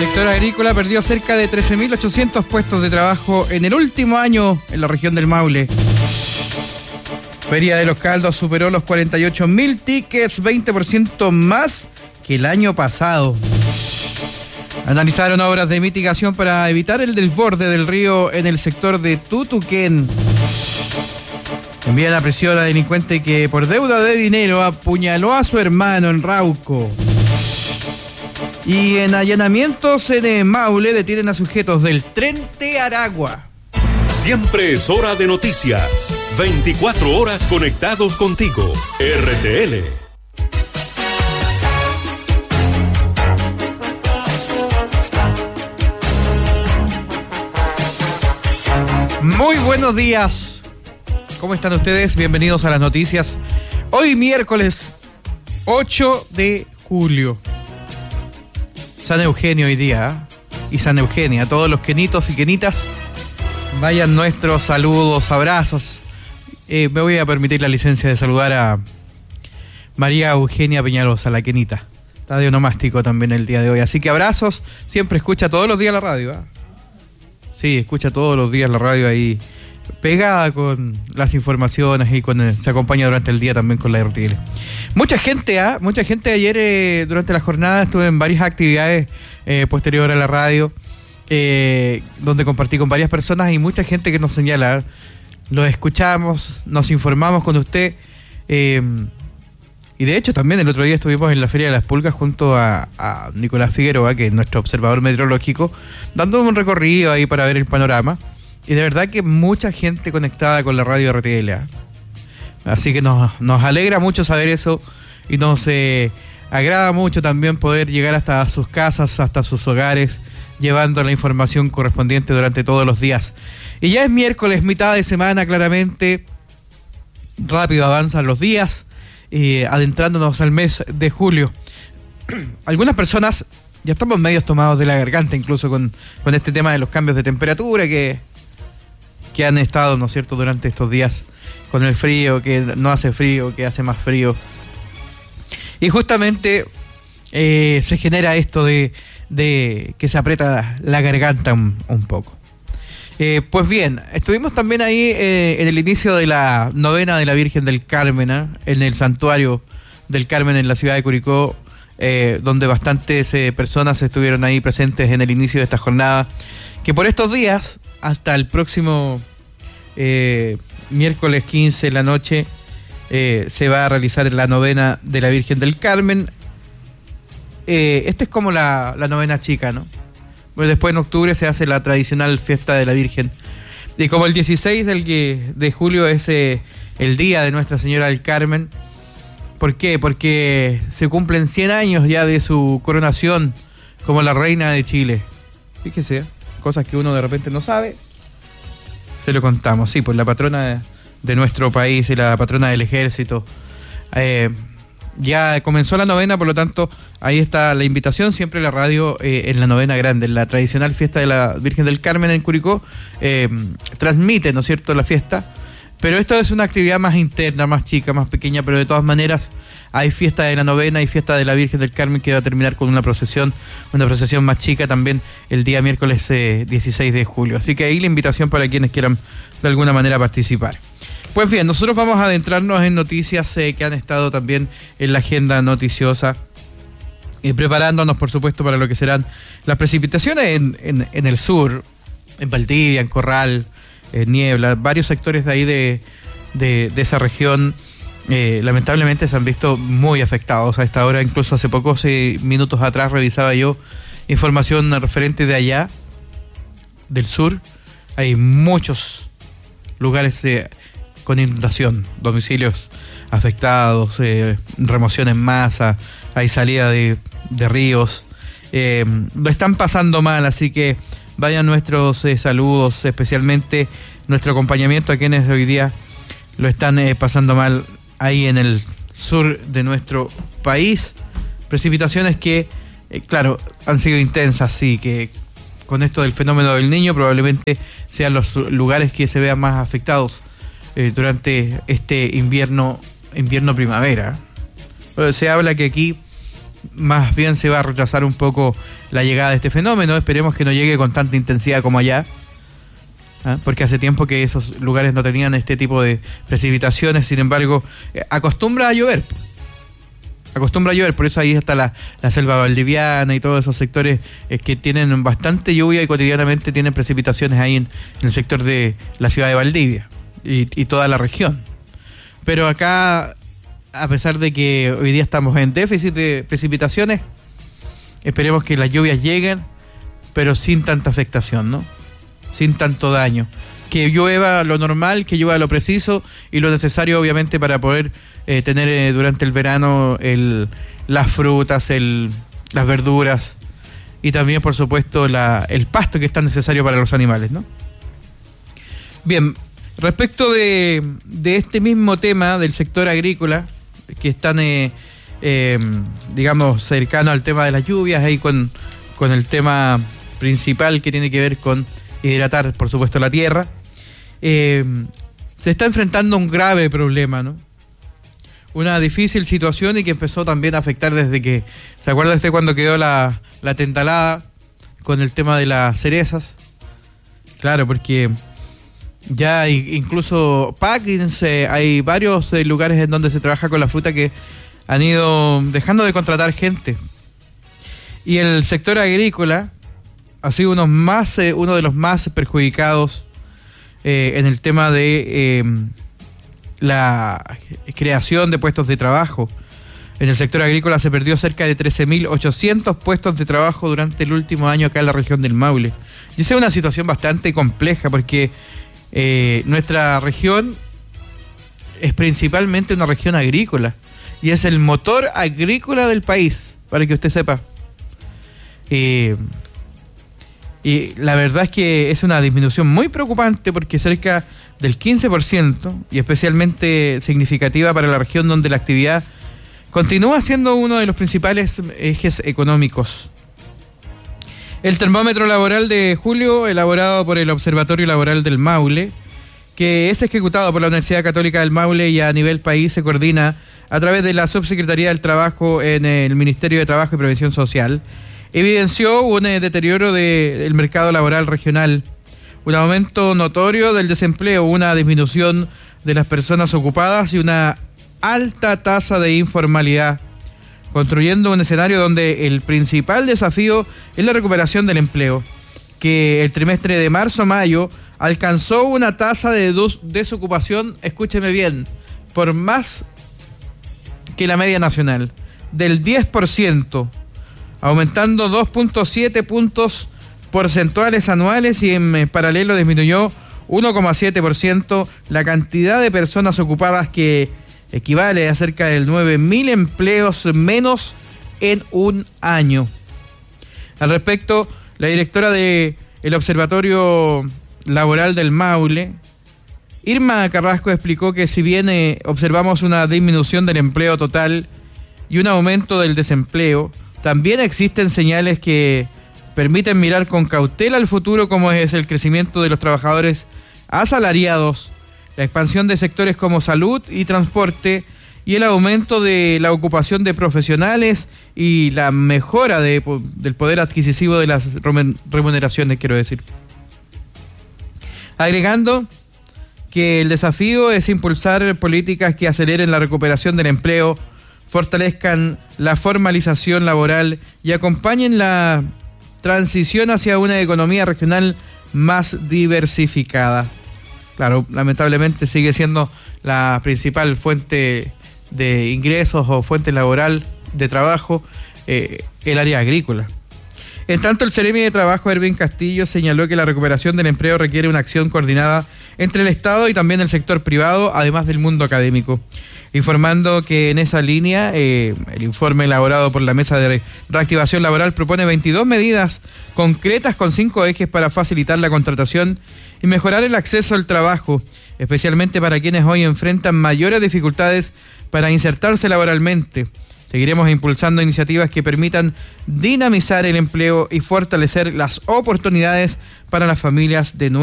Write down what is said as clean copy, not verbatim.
El sector agrícola perdió cerca de 13.800 puestos de trabajo en el último año en la región del Maule. Feria de los Caldos superó los 48.000 tickets, 20% más que el año pasado. Analizaron obras de mitigación para evitar el desborde del río en el sector de Tutuquén. Envían a prisión a delincuente que por deuda de dinero apuñaló a su hermano en Rauco. Y en allanamientos en Maule detienen a sujetos del Tren de Aragua. Siempre es hora de noticias. 24 horas conectados contigo. RTL. Muy buenos días. ¿Cómo están ustedes? Bienvenidos a las noticias. Hoy miércoles 8 de julio. San Eugenio hoy día, y San Eugenia, a todos los quenitos y quenitas, vayan nuestros saludos, abrazos. Me voy a permitir la licencia de saludar a María Eugenia Peñalosa, la quenita. Está de onomástico también el día de hoy, así que abrazos. Siempre escucha todos los días la radio, ¿eh? Sí, escucha todos los días la radio ahí, pegada con las informaciones y se acompaña durante el día también con la RTL. Mucha gente ayer durante la jornada estuve en varias actividades posteriores a la radio, donde compartí con varias personas y mucha gente que nos señala, los escuchamos, nos informamos con usted, y de hecho también el otro día estuvimos en la Feria de las Pulgas junto a Nicolás Figueroa, que es nuestro observador meteorológico, dando un recorrido ahí para ver el panorama. Y de verdad que mucha gente conectada con la radio RTL. Así que nos alegra mucho saber eso y nos agrada mucho también poder llegar hasta sus casas, hasta sus hogares, llevando la información correspondiente durante todos los días. Y ya es miércoles, mitad de semana claramente. Rápido avanzan los días, adentrándonos al mes de julio. Algunas personas ya estamos medio tomados de la garganta incluso con este tema de los cambios de temperatura que han estado, ¿no es cierto?, durante estos días, con el frío, que no hace frío, que hace más frío. Y justamente se genera esto de que se aprieta la garganta un poco. Pues bien, estuvimos también ahí en el inicio de la novena de la Virgen del Carmen, en el santuario del Carmen en la ciudad de Curicó, donde bastantes personas estuvieron ahí presentes en el inicio de esta jornada, que por estos días, hasta el próximo miércoles 15 de la noche, se va a realizar la novena de la Virgen del Carmen. Esta es como la novena chica, ¿no? Bueno, después en octubre se hace la tradicional fiesta de la Virgen. Y como el 16 de julio es el día de Nuestra Señora del Carmen. ¿Por qué? Porque se cumplen 100 años ya de su coronación como la reina de Chile. Fíjese, cosas que uno de repente no sabe, se lo contamos. Sí, pues la patrona de nuestro país y la patrona del ejército. Ya comenzó la novena, por lo tanto, ahí está la invitación. Siempre la radio en la novena grande, en la tradicional fiesta de la Virgen del Carmen en Curicó, transmite, ¿no es cierto?, la fiesta. Pero esto es una actividad más interna, más chica, más pequeña, pero de todas maneras hay fiesta de la novena y fiesta de la Virgen del Carmen que va a terminar con una procesión más chica también el día miércoles 16 de julio. Así que ahí la invitación para quienes quieran de alguna manera participar. Pues bien, nosotros vamos a adentrarnos en noticias que han estado también en la agenda noticiosa, preparándonos por supuesto para lo que serán las precipitaciones en el sur, en Valdivia, en Corral, Niebla, varios sectores de ahí de esa región. Lamentablemente se han visto muy afectados a esta hora. Incluso hace pocos minutos atrás revisaba yo información referente de allá, del sur. Hay muchos lugares con inundación, domicilios afectados, remoción en masa, hay salida de ríos. Lo están pasando mal, así que vayan nuestros saludos, especialmente nuestro acompañamiento a quienes hoy día lo están pasando mal ahí en el sur de nuestro país. Precipitaciones que, claro, han sido intensas, sí, que con esto del fenómeno del Niño probablemente sean los lugares que se vean más afectados durante este invierno-primavera. Se habla que aquí más bien se va a retrasar un poco la llegada de este fenómeno. Esperemos que no llegue con tanta intensidad como allá, porque hace tiempo que esos lugares no tenían este tipo de precipitaciones. Sin embargo, acostumbra a llover, por eso ahí está la selva valdiviana y todos esos sectores que tienen bastante lluvia y cotidianamente tienen precipitaciones ahí en el sector de la ciudad de Valdivia y toda la región. Pero acá, a pesar de que hoy día estamos en déficit de precipitaciones, esperemos que las lluvias lleguen, pero sin tanta afectación, ¿no? Sin tanto daño. Que llueva lo normal, que llueva lo preciso y lo necesario, obviamente, para poder tener durante el verano las frutas, las verduras y también, por supuesto, el pasto que es tan necesario para los animales, ¿no? Bien, respecto de este mismo tema del sector agrícola, que están, digamos, cercano al tema de las lluvias, ahí con el tema principal que tiene que ver con hidratar, por supuesto, la tierra, se está enfrentando un grave problema, ¿no? Una difícil situación y que empezó también a afectar desde que, ¿se acuerda usted cuando quedó la tentalada con el tema de las cerezas? Claro, porque ya hay incluso packings, hay varios lugares en donde se trabaja con la fruta que han ido dejando de contratar gente. Y el sector agrícola ha sido uno de los más perjudicados en el tema de la creación de puestos de trabajo. En el sector agrícola se perdió cerca de 13.800 puestos de trabajo durante el último año acá en la región del Maule. Y esa es una situación bastante compleja porque nuestra región es principalmente una región agrícola y es el motor agrícola del país, para que usted sepa. Y la verdad es que es una disminución muy preocupante porque cerca del 15%, y especialmente significativa para la región donde la actividad continúa siendo uno de los principales ejes económicos. El termómetro laboral de julio, elaborado por el Observatorio Laboral del Maule, que es ejecutado por la Universidad Católica del Maule y a nivel país se coordina a través de la Subsecretaría del Trabajo en el Ministerio de Trabajo y Previsión Social, evidenció un deterioro del mercado laboral regional, un aumento notorio del desempleo, una disminución de las personas ocupadas y una alta tasa de informalidad, construyendo un escenario donde el principal desafío es la recuperación del empleo, que el trimestre de marzo-mayo alcanzó una tasa de desocupación, escúcheme bien, por más que la media nacional, del 10%, aumentando 2.7 puntos porcentuales anuales, y en paralelo disminuyó 1,7% la cantidad de personas ocupadas, que equivale a cerca de 9.000 empleos menos en un año. Al respecto, la directora del Observatorio Laboral del Maule, Irma Carrasco, explicó que si bien observamos una disminución del empleo total y un aumento del desempleo, también existen señales que permiten mirar con cautela al futuro, como es el crecimiento de los trabajadores asalariados, la expansión de sectores como salud y transporte y el aumento de la ocupación de profesionales y la mejora del poder adquisitivo de las remuneraciones, quiero decir. Agregando que el desafío es impulsar políticas que aceleren la recuperación del empleo, fortalezcan la formalización laboral y acompañen la transición hacia una economía regional más diversificada. Claro, lamentablemente sigue siendo la principal fuente de ingresos o fuente laboral de trabajo el área agrícola. En tanto, el Seremi de Trabajo, Erwin Castillo, señaló que la recuperación del empleo requiere una acción coordinada entre el Estado y también el sector privado, además del mundo académico, informando que en esa línea el informe elaborado por la Mesa de Reactivación Laboral propone 22 medidas concretas con 5 ejes para facilitar la contratación y mejorar el acceso al trabajo, especialmente para quienes hoy enfrentan mayores dificultades para insertarse laboralmente. Seguiremos impulsando iniciativas que permitan dinamizar el empleo y fortalecer las oportunidades para las familias de